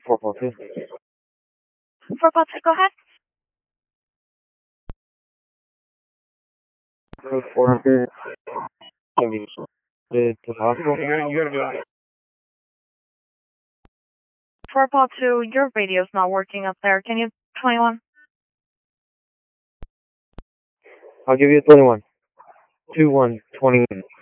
442. 442, go ahead. 400. Can be to the hospital. You gotta be on. 442, your radio's not working up there. Can you 21? I'll give you 21. 2120.